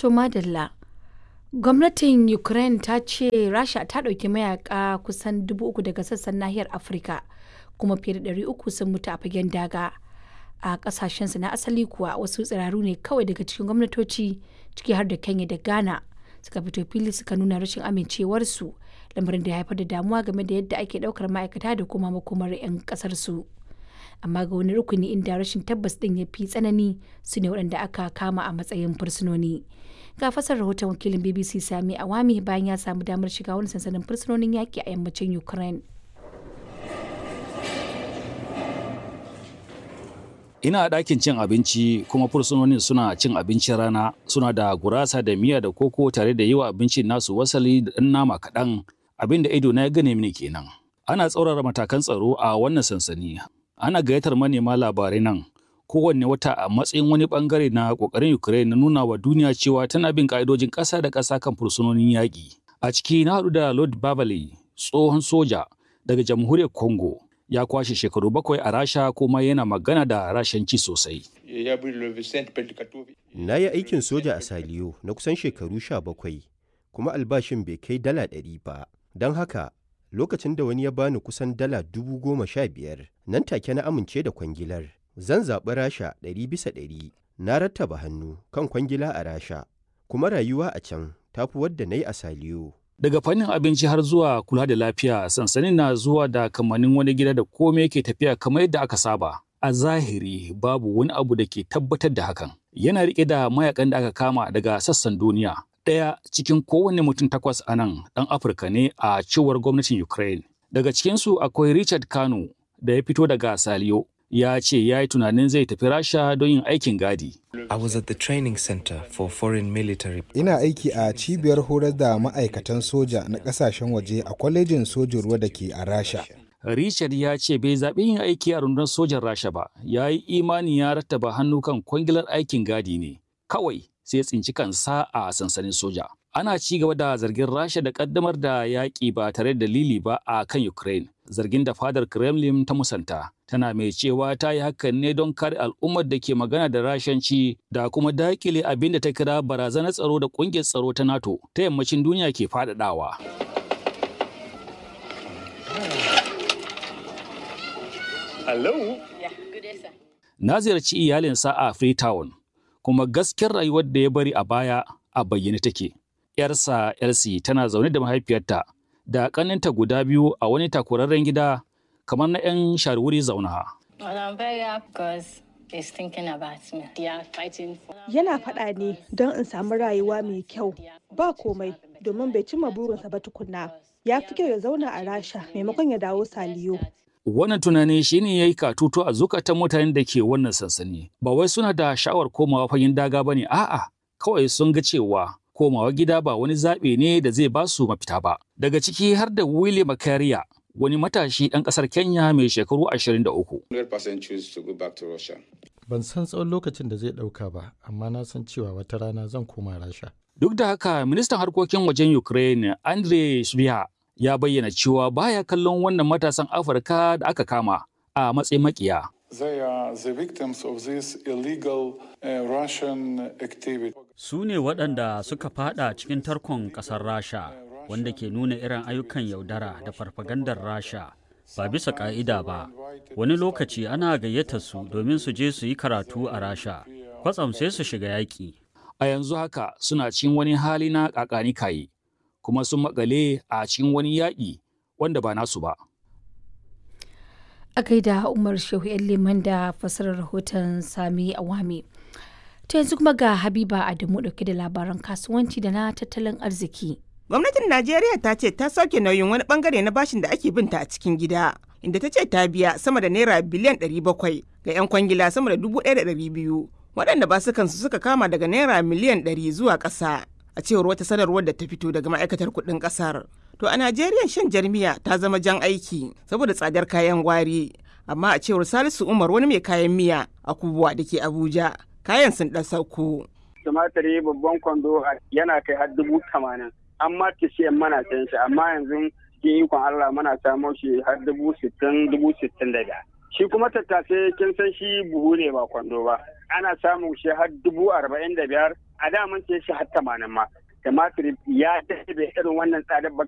To madalla. Gwamnatin Ukraine ta ce Rasha ta ɗauki mayaka kusan 3,000 daga sassan nahiyar Afirka kuma fiye da 300 sun mutu a fagen daga. A ƙasashensu na asali kuwa wasu tsiraru ne kawai daga cikin gwamnatoci ciki har da Kenya da Ghana suka fito fili suka nuna rashin amincewarsu, lamarin da ya haifar da damuwa game da yadda ake ɗaukar ma'aikata da kuma makomar 'yan ƙasarsu. Amma ga wani rukuni inda rashin tabbas ɗin ya fi tsanani su ne waɗanda aka kama a matsayin fursunoni. Ga fasar rahoton wakilin BBC Sami Awami bayan ya samu damar shiga wani sansanin fursunonin yaƙi a yammacin Ukraine. Ina a ɗakin cin abinci kuma fursunonin suna cin abincin rana, suna da gurasa da miya da koko tare da yi wa abincin nasu wasali da ɗan nama kaɗan. Abin da ido na ya gane mini kenan. Ana tsaurara matakan tsaro a wannan sansani. Ana gayyatar manema labarai nan kowanne wata a matsayin wani bangare na kokarin Ukraine na nuna wa duniya cewa tana bin ka'idojin ƙasa da ƙasa kan fursunonin yaƙi. A ciki na haɗu da Lord Babali, tsohon soja daga jamhuriyar Congo. Ya kwashe shekaru 7 a Rasha kuma yana magana da Rashanci sosai. Na yi aikin soja a Saliyo na kusan shekaru 17 kuma albashin bai kai dala 100 ba. Don haka lokacin da wani ya bani kusan dala 15,000 nan take na amince da kwangilar. Zan zaɓi Rasha 100%. Na rattaba hannu kan kwangila a Rasha, kuma rayuwa a can tafi wadda na yi a Saliyo. Daga fannin abinci har zuwa kula da lafiya, sansanin na zuwa da kamannin wani gida da komai ke tafiya kamar yadda aka saba. A zahiri babu wani abu da ke tabbatar da hakan. Yana riƙe da mayakan da aka kama daga sassan duniya. Ɗaya cikin kowanne mutum 8 a nan ɗan Afirka ne a cewar gwamnatin Ukraine. Daga cikinsu akwai Richard Kano da ya fito daga Saliyo. Ya ce ya yi tunanin zai tafi Rasha don yin aikin gadi. I was at the training center for foreign military. Ina aiki a cibiyar horar da ma'aikatan soja na ƙasashen waje a kwalejin sojin ruwa da ke a Rasha. Richard ya ce bai zaɓi yin aiki a rundunar sojan Rasha ba, ya yi imani ya rattaba hannu kan kwangilar aikin gadi ne. Kawai sai ya tsinci kansa a sansanin soja. Ana ci gaba da zargin Rasha da ƙaddamar da yaƙi ba tare da dalili ba a kan Ukraine. Zargin da fadar Kremlin ta musanta. Tana mai cewa ta yi hakan ne don kare al'ummar da ke magana da Rashanci da kuma daƙile abin da ta kira barazanar tsaro da ƙungiyar tsaro ta NATO ta yammacin duniya ke faɗaɗawa. Hello? Na ziyarci iyalinsa a Freetown, kuma gaskiyar rayuwar da ya bari a baya a bayyane take. ‘Yarsa Elsie tana zaune da mahaifiyarta da ƙaninta guda 2 a wani takurarren gida kamar na 'yan sharwuri zauna. Yana faɗa ne don in samu rayuwa mai kyau. Ba komai domin bai cimma burinsa ba tukunna. Ya fi kyau ya zauna a Rasha maimakon ya dawo Saliyo. Wannan tunani shi ne ya yi katutu a zukatan mutanen da ke wannan sansani. Ba wai suna da sha'awar komawa fagen daga ba ne, a'a, kawai sun ga cewa komawa gida ba wani zaɓe ne da zai ba su mafita ba. Daga ciki har da Willie Makaria, wani matashi ɗan ƙasar Kenya mai shekaru 23. Ban san tsawon lokacin da zai ɗauka ba, amma na san cewa wata rana zan koma Rasha. Duk da haka, ministan harkokin wajen Ukraine, Andrei Sybiha, ya bayyana cewa baya kallon wannan matasan Afirka da aka kama a matsayin makiya. They are the victims of this illegal Russian activity. Su ne waɗanda suka fada cikin tarkon ƙasar Rasha, wanda ke nuna irin ayyukan yaudara da farfagandar Rasha ba bisa ƙa'ida ba. Wani lokaci ana gayyata su domin su je su yi karatu a Rasha, kwatsam sai su shiga yaƙi. A yanzu haka suna cikin wani hali na ƙaƙani kayi, kuma sun makale a cikin wani yaƙi wanda ba nasu ba. A gaida Umar Shehu ‘yan Liman da fasarar rahoton Sami Awami. Ta yanzu kuma ga Habiba Adamu ɗauke da labaran kasuwanci da na tattalin arziki. Gwamnatin Najeriya ta ce ta sauke nauyin wani bangare na bashin da ake binta a cikin gida, inda ta ce ta biya sama da naira biliyan 700 ga 'yan kwangila sama da 1,200 waɗanda basukansu suka kama daga naira miliyan 100 zuwa ƙasa, a cewar wata sanarwar da ta fito daga ma'aikatar kuɗin ƙasar. To a Najeriya shan jarmiya ta zama jan aiki saboda tsadar kayan gwari, amma a cewar Salisu Umar wani mai kayan miya a Kubwa da ke Abuja, kayan sun ɗan sauko. Tumatiri babban kwando yana kai har 80,000, amma kishiyan mana sayan shi, amma yanzu cikin ikon Allah mana samo shi har 60,000-65,000. Shi kuma tattasai kin san shi buhu ne ba kwando ba, ana samun shi har 45,000, a da mun ce shi har 80 ma tumatir ya daɗe irin wannan tsadar ba